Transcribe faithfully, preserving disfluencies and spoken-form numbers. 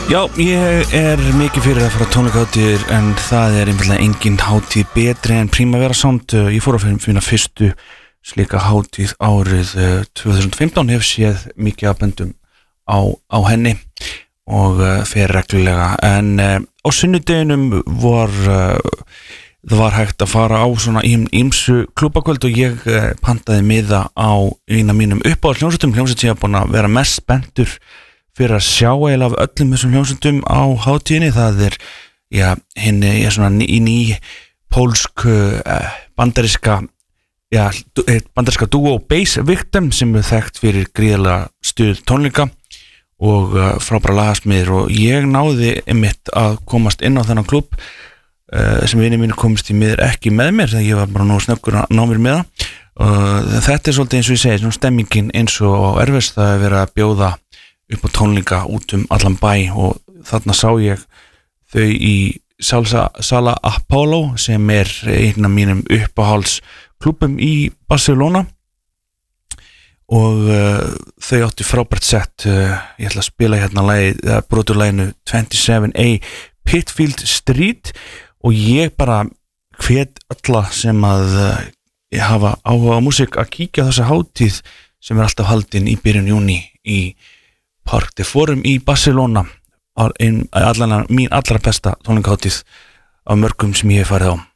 Já, ég er mikið fyrir að fara tónleikahátíðir en það er einfallega engin hátíð betri en Primavera Sound. Ég fór að finna fyrstu slíka hátíð árið tvö þúsund og fimmtán, hef séð mikið af böndum á, á henni og uh, fer reglulega en uh, á sunnudeginum var uh, það var hægt að fara á svona ýmsu klúbbakvöld og ég uh, pantaði miða á eina mínum uppáhalds hljómsveitum, hljómsveit sem ég er búin að vera mest spenntur fyrir að sjá eiginlega af öllum þessum hljómsveitum á hátíðinni. Það er, já, henni er svona ný, ný pólsk uh, bandariska já, bandariska dúo Bass Victim sem er þekkt fyrir gríðarlega stuð tónleika og uh, frábæra lagasmiðir og ég náði einmitt að komast inn á þennan klubb uh, sem vinir mínu komist í miður ekki með mér þegar ég var bara nú snöggur að ná mér með það. Uh, þetta er svolítið eins og ég segi, svona stemmingin eins og á Erfis, það er verið að bjóða upp á tónleika út um allan bæ og þarna sá ég þau í Salsa, Sala Apollo sem er einn af mínum uppáhalds klúbbum í Barcelona og uh, þau átti frábært sett. uh, ég ætla að spila hérna lagið, uh, broturlæginu twenty-seven A Pitfield Street og ég bara hvet alla sem að uh, ég hafa áhuga á músík að kíkja á þessa hátíð sem er alltaf haldin í byrjun júní í Parc de Forum í Barcelona, ein, allan mín allra besta tónleikahátíð af mörgum sem ég hef farið á.